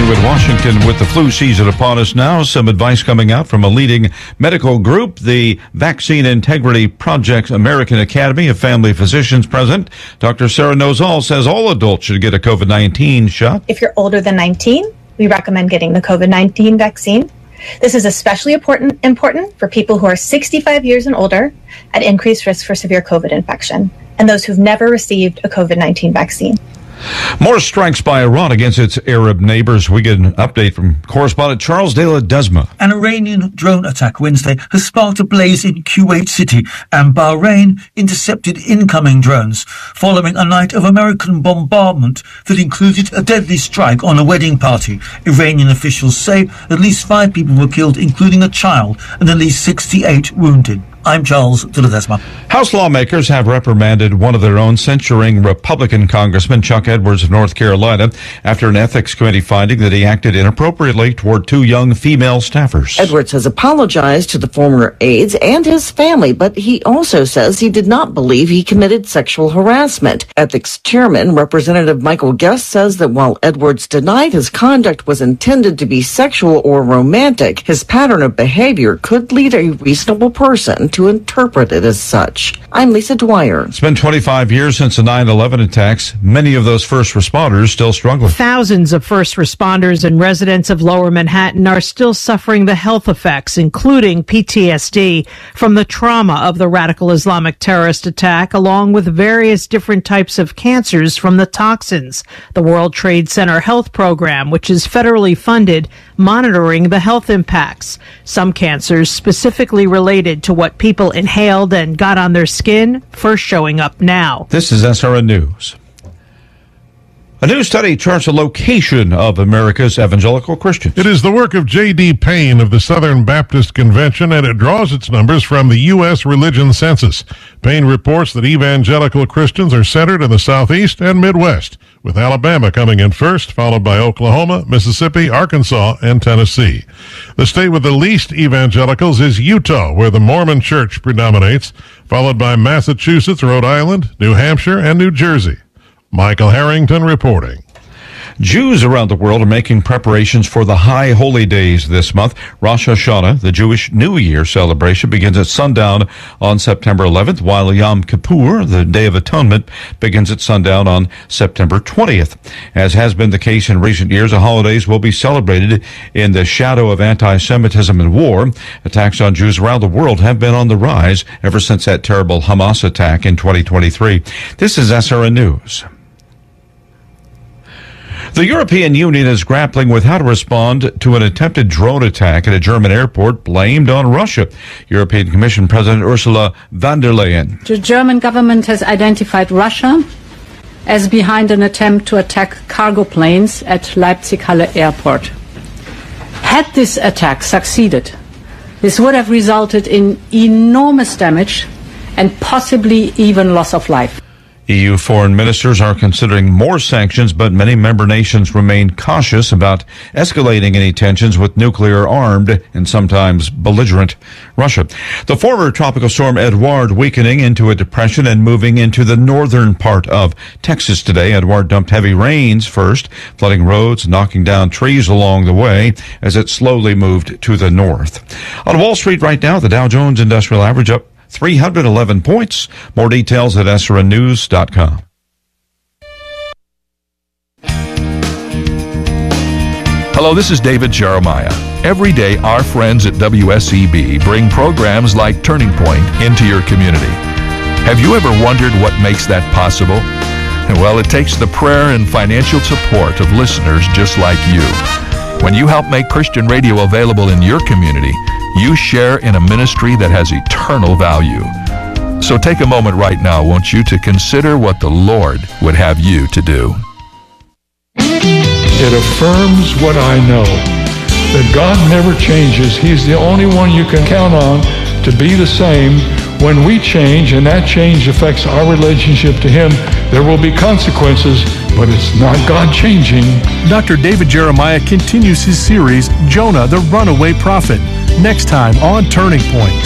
Starting with Washington, with the flu season upon us now, some advice coming out from a leading medical group, the Vaccine Integrity Project American Academy of Family Physicians President Dr. Sarah Nozal says all adults should get a COVID-19 shot. If you're older than 19, we recommend getting the COVID-19 vaccine. This is especially important for people who are 65 years and older at increased risk for severe COVID infection and those who've never received a COVID-19 vaccine. More strikes by Iran against its Arab neighbors. We get an update from correspondent Charles de la Desma. An Iranian drone attack Wednesday has sparked a blaze in Kuwait City, and Bahrain intercepted incoming drones following a night of American bombardment that included a deadly strike on a wedding party. Iranian officials say at least 5 people were killed, including a child, and at least 68 wounded. I'm Charles de la Desma. House lawmakers have reprimanded one of their own, censuring Republican Congressman Chuck Edwards of North Carolina after an ethics committee finding that he acted inappropriately toward 2 young female staffers. Edwards has apologized to the former aides and his family, but he also says he did not believe he committed sexual harassment. Ethics Chairman Representative Michael Guest says that while Edwards denied his conduct was intended to be sexual or romantic, his pattern of behavior could lead a reasonable person to interpret it as such. I'm Lisa Dwyer. It's been 25 years since the 9/11 attacks. Many of those first responders still struggling. Thousands of first responders and residents of Lower Manhattan are still suffering the health effects, including PTSD, from the trauma of the radical Islamic terrorist attack, along with various different types of cancers from the toxins. The World Trade Center Health Program, which is federally funded, monitoring the health impacts. Some cancers specifically related to what people inhaled and got on their skin, first showing up now. This is SRN News. A new study charts the location of America's evangelical Christians. It is the work of J.D. Payne of the Southern Baptist Convention, and it draws its numbers from the U.S. Religion Census. Payne reports that evangelical Christians are centered in the Southeast and Midwest, with Alabama coming in first, followed by Oklahoma, Mississippi, Arkansas, and Tennessee. The state with the least evangelicals is Utah, where the Mormon Church predominates, followed by Massachusetts, Rhode Island, New Hampshire, and New Jersey. Michael Harrington reporting. Jews around the world are making preparations for the high holy days this month. Rosh Hashanah, the Jewish New Year celebration, begins at sundown on September 11th, while Yom Kippur, the Day of Atonement, begins at sundown on September 20th. As has been the case in recent years, the holidays will be celebrated in the shadow of anti-Semitism and war. Attacks on Jews around the world have been on the rise ever since that terrible Hamas attack in 2023. This is SRN News. The European Union is grappling with how to respond to an attempted drone attack at a German airport blamed on Russia. European Commission President Ursula von der Leyen. The German government has identified Russia as behind an attempt to attack cargo planes at Leipzig-Halle Airport. Had this attack succeeded, this would have resulted in enormous damage and possibly even loss of life. EU foreign ministers are considering more sanctions, but many member nations remain cautious about escalating any tensions with nuclear-armed and sometimes belligerent Russia. The former tropical storm Edouard weakening into a depression and moving into the northern part of Texas today. Edouard dumped heavy rains first, flooding roads, knocking down trees along the way as it slowly moved to the north. On Wall Street right now, the Dow Jones Industrial Average up 311 points. More details at srnnews.com. Hello, this is David Jeremiah. Every day, our friends at WSEB bring programs like Turning Point into your community. Have you ever wondered what makes that possible? Well, it takes the prayer and financial support of listeners just like you. When you help make Christian radio available in your community, you share in a ministry that has eternal value. So take a moment right now, won't you, to consider what the Lord would have you to do. It affirms what I know, that God never changes. He's the only one you can count on to be the same. When we change, and that change affects our relationship to Him, there will be consequences, but it's not God changing. Dr. David Jeremiah continues his series, Jonah the Runaway Prophet, next time on Turning Point.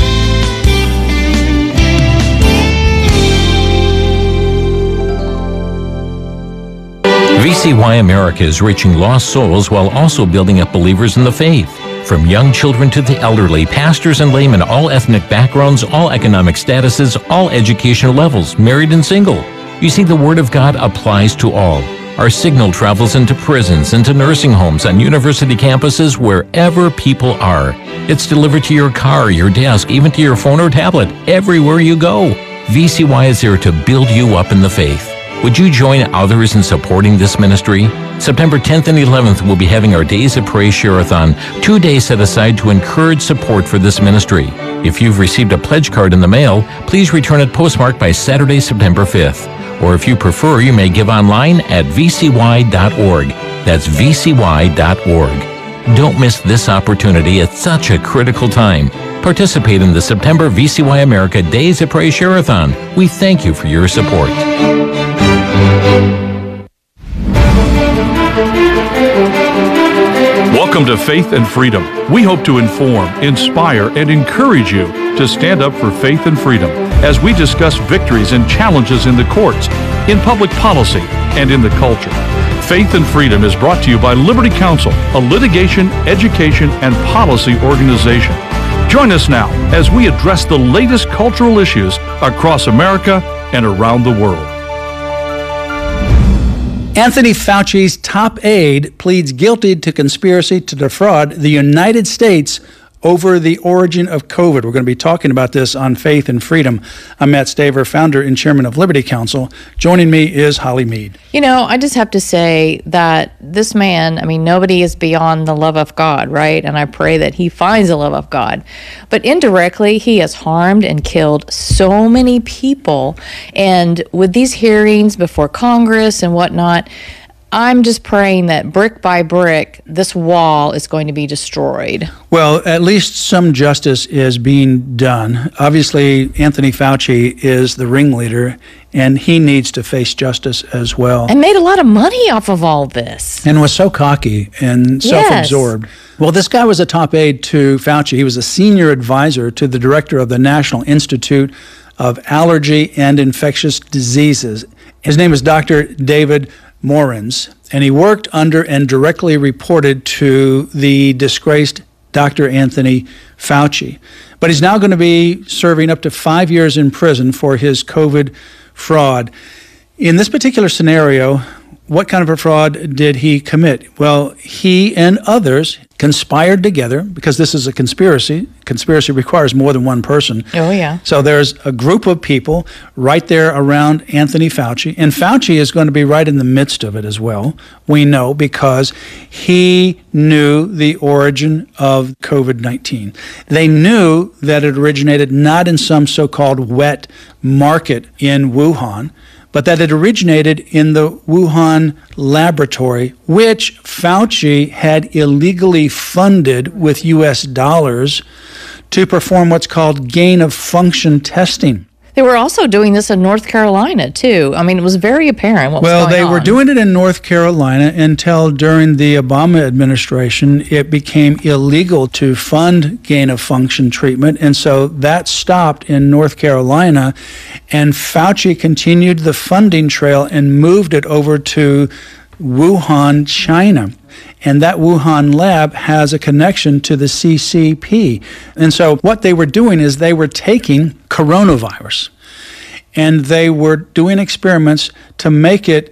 VCY America is reaching lost souls while also building up believers in the faith. From young children to the elderly, pastors and laymen, all ethnic backgrounds, all economic statuses, all educational levels, married and single. You see, the Word of God applies to all. Our signal travels into prisons, into nursing homes, on university campuses, wherever people are. It's delivered to your car, your desk, even to your phone or tablet, everywhere you go. VCY is there to build you up in the faith. Would you join others in supporting this ministry? September 10th and 11th, we'll be having our Days of Praise Share-a-thon, 2 days set aside to encourage support for this ministry. If you've received a pledge card in the mail, please return it postmarked by Saturday, September 5th. Or if you prefer, you may give online at vcy.org. That's vcy.org. Don't miss this opportunity at such a critical time. Participate in the September VCY America Days of Praise Share-a-thon. We thank you for your support. Welcome to Faith and Freedom. We hope to inform, inspire, and encourage you to stand up for faith and freedom as we discuss victories and challenges in the courts, in public policy, and in the culture. Faith and Freedom is brought to you by Liberty Counsel, a litigation, education, and policy organization. Join us now as we address the latest cultural issues across America and around the world. Anthony Fauci's top aide pleads guilty to conspiracy to defraud the United States over the origin of COVID. We're going to be talking about this on Faith and Freedom. I'm Matt Staver, founder and chairman of Liberty Counsel. Joining me is Holly Mead. You know, I just have to say that this man, I mean, nobody is beyond the love of God, right? And I pray that he finds the love of God. But indirectly, he has harmed and killed so many people. And with these hearings before Congress and whatnot, I'm just praying that brick by brick, this wall is going to be destroyed. Well, at least some justice is being done. Obviously, Anthony Fauci is the ringleader, and he needs to face justice as well. And made a lot of money off of all this. And was so cocky and self-absorbed. Well, this guy was a top aide to Fauci. He was a senior advisor to the director of the National Institute of Allergy and Infectious Diseases. His name is Dr. David Morens, and he worked under and directly reported to the disgraced Dr. Anthony Fauci. But he's now going to be serving up to 5 years in prison for his COVID fraud. In this particular scenario, what kind of a fraud did he commit? Well, he and others conspired together, because this is a conspiracy. Conspiracy requires more than one person. Oh, yeah. So there's a group of people right there around Anthony Fauci, and Fauci is going to be right in the midst of it as well. We know because he knew the origin of COVID-19. They knew that it originated not in some so-called wet market in Wuhan, but that it originated in the Wuhan laboratory, which Fauci had illegally funded with U.S. dollars to perform what's called gain-of-function testing. They were also doing this in North Carolina, too. I mean, it was very apparent what was going on. Well, they were doing it in North Carolina until during the Obama administration, it became illegal to fund gain-of-function treatment. And so that stopped in North Carolina. And Fauci continued the funding trail and moved it over to Wuhan, China. And that Wuhan lab has a connection to the CCP. And so what they were doing is they were taking coronavirus and they were doing experiments to make it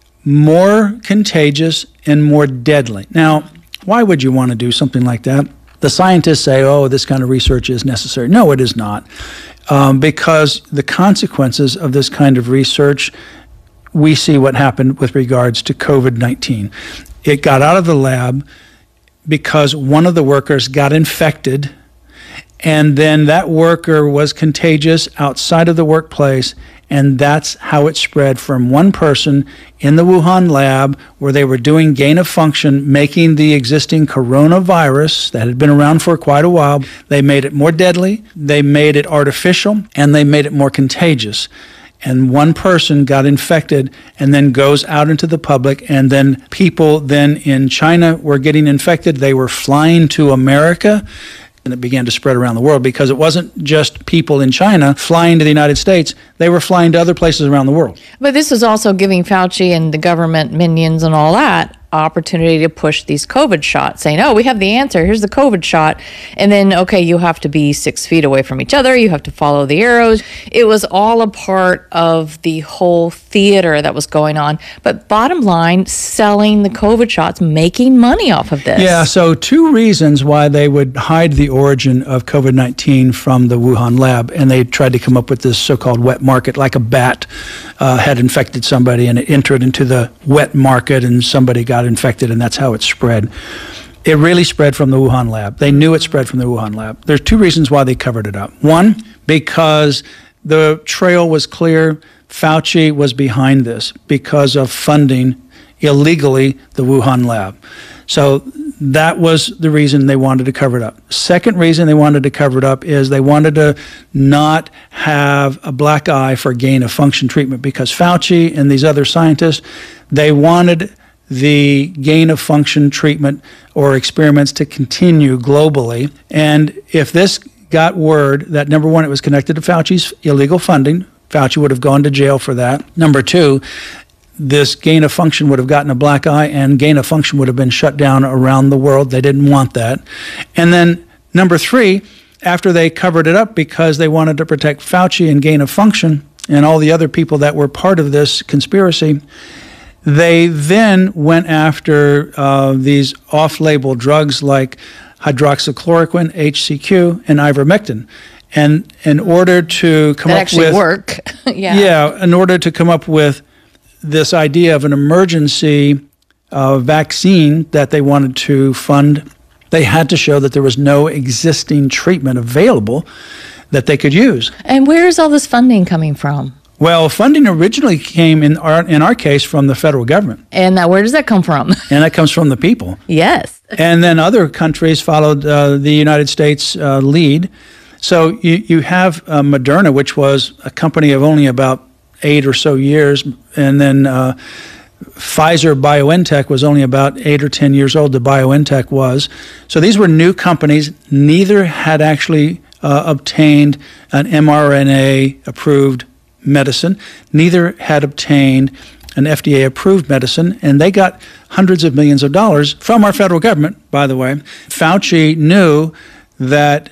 more contagious and more deadly. Now, why would you want to do something like that? The scientists say, oh, this kind of research is necessary. No, it is not. Because the consequences of this kind of research, we see what happened with regards to COVID-19. It got out of the lab because one of the workers got infected, and then that worker was contagious outside of the workplace, and that's how it spread from one person in the Wuhan lab where they were doing gain of function, making the existing coronavirus that had been around for quite a while. They made it more deadly, they made it artificial, and they made it more contagious. And one person got infected and then goes out into the public, and then people then in China were getting infected. They were flying to America And it began to spread around the world because it wasn't just people in China flying to the United States. They were flying to other places around the world. But this is also giving Fauci and the government minions and all that opportunity to push these COVID shots, saying, oh, we have the answer. Here's the COVID shot. And then, okay, you have to be 6 feet away from each other. You have to follow the arrows. It was all a part of the whole theater that was going on. But bottom line, selling the COVID shots, making money off of this. Yeah, so 2 reasons why they would hide the origin of COVID-19 from the Wuhan lab. And they tried to come up with this so-called wet market, like a bat had infected somebody and it entered into the wet market and somebody got infected, and that's how it spread. It really spread from the Wuhan lab. They knew it spread from the Wuhan lab. There's 2 reasons why they covered it up. One, because the trail was clear. Fauci was behind this because of funding illegally the Wuhan lab. So that was the reason they wanted to cover it up. Second reason they wanted to cover it up is they wanted to not have a black eye for gain of function treatment, because Fauci and these other scientists, they wanted the gain of function treatment or experiments to continue globally. And if this got word that, number one, it was connected to Fauci's illegal funding, Fauci would have gone to jail for that. Number 2, this gain of function would have gotten a black eye and gain of function would have been shut down around the world. They didn't want that. And then number 3, after they covered it up because they wanted to protect Fauci and gain of function and all the other people that were part of this conspiracy, they then went after these off-label drugs like hydroxychloroquine, HCQ, and ivermectin. And in order to come up with... work. in order to come up with this idea of an emergency vaccine that they wanted to fund, they had to show that there was no existing treatment available that they could use. And where is all this funding coming from? Well, funding originally came in our case from the federal government. And where does that come from? And that comes from the people. Yes. And then other countries followed the United States lead. So you have Moderna, which was a company of only about 8 or so years, and then Pfizer-BioNTech was only about 8 or 10 years old, the BioNTech was. So these were new companies. Neither had actually obtained an mRNA-approved medicine. Neither had obtained an FDA-approved medicine, and they got hundreds of millions of dollars from our federal government, by the way. Fauci knew that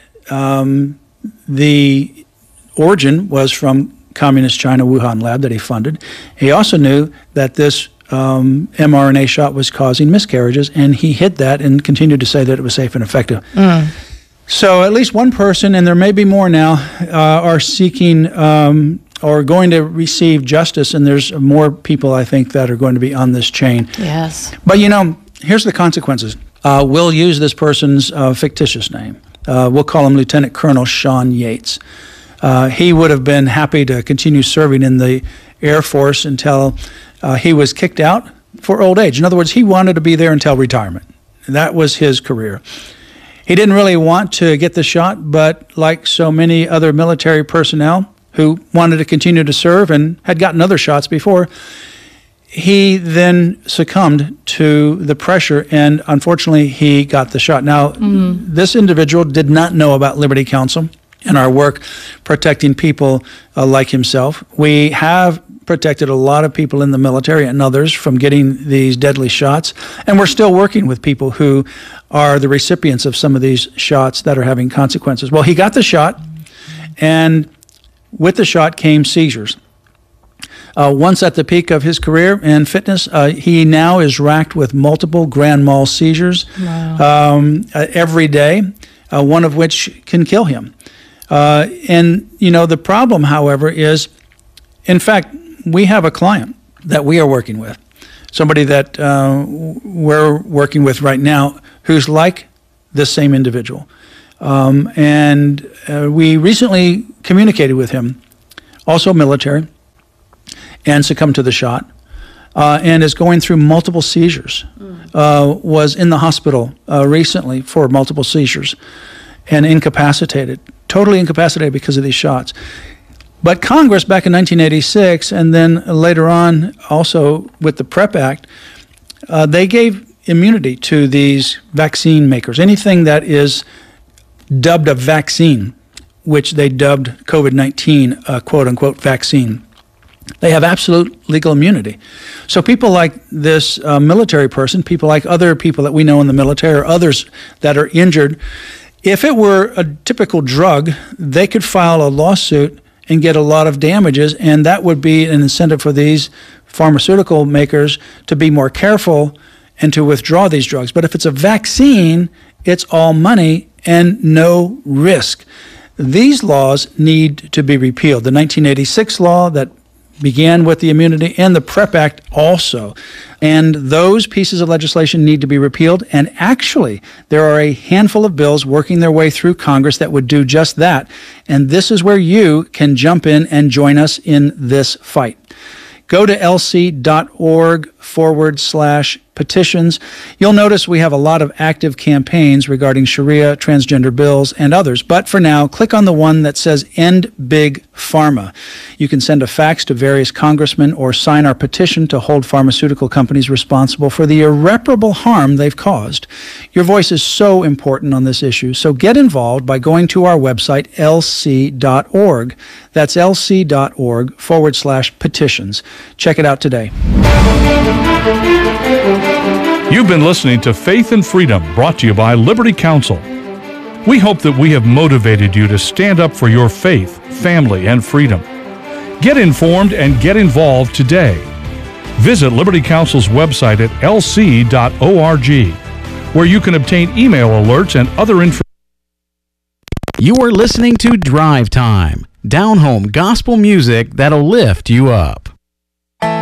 the origin was from Communist China Wuhan lab that he funded. He also knew that this mRNA shot was causing miscarriages, and he hid that and continued to say that it was safe and effective. So at least one person, and there may be more now, are seeking or going to receive justice, and there's more people, I think, that are going to be on this chain. Yes. But, here's the consequences. We'll use this person's fictitious name. We'll call him Lieutenant Colonel Sean Yates. He would have been happy to continue serving in the Air Force until he was kicked out for old age. In other words, he wanted to be there until retirement. That was his career. He didn't really want to get the shot, but like so many other military personnel who wanted to continue to serve and had gotten other shots before, he then succumbed to the pressure, and unfortunately, he got the shot. Now, this individual did not know about Liberty Counsel and our work protecting people like himself. We have protected a lot of people in the military and others from getting these deadly shots, and we're still working with people who are the recipients of some of these shots that are having consequences. Well, he got the shot, and with the shot came seizures. Once at the peak of his career and fitness, he now is racked with multiple grand mal seizures every day, one of which can kill him. And, the problem, however, is, in fact, we have a client that we are working with, somebody that we're working with right now who's like this same individual. And we recently communicated with him, also military, and succumbed to the shot, and is going through multiple seizures. Was in the hospital recently for multiple seizures and incapacitated, totally incapacitated because of these shots. But Congress back in 1986, and then later on also with the PrEP Act, they gave immunity to these vaccine makers. Anything that is dubbed a vaccine, which they dubbed COVID-19 a quote-unquote vaccine. They have absolute legal immunity. So people like this military person, people like other people that we know in the military or others that are injured, if it were a typical drug, they could file a lawsuit and get a lot of damages, and that would be an incentive for these pharmaceutical makers to be more careful and to withdraw these drugs. But if it's a vaccine, it's all money and no risk. These laws need to be repealed. The 1986 law that began with the immunity and the PrEP Act also. And those pieces of legislation need to be repealed. And actually, there are a handful of bills working their way through Congress that would do just that. And this is where you can jump in and join us in this fight. Go to lc.org/petitions. You'll notice we have a lot of active campaigns regarding Sharia, transgender bills, and others. But for now, click on the one that says End Big Pharma. You can send a fax to various congressmen or sign our petition to hold pharmaceutical companies responsible for the irreparable harm they've caused. Your voice is so important on this issue, so get involved by going to our website, lc.org. That's lc.org/petitions. Check it out today. You've been listening to Faith and Freedom, brought to you by Liberty Counsel. We hope that we have motivated you to stand up for your faith, family, and freedom. Get informed and get involved today. Visit Liberty Counsel's website at lc.org, where you can obtain email alerts and other information. You are listening to Drive Time, down-home gospel music that'll lift you up.